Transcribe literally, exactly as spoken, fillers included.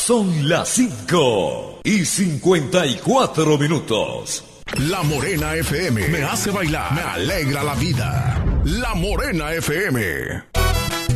Son las cinco y cincuenta y cuatro minutos. La Morena F M me hace bailar, me alegra la vida. La Morena F M.